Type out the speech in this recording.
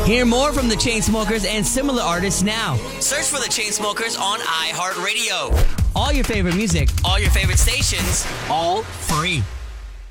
Hear more from the Chainsmokers and similar artists now. Search for the Chainsmokers on iHeartRadio. All your favorite music, all your favorite stations, all free.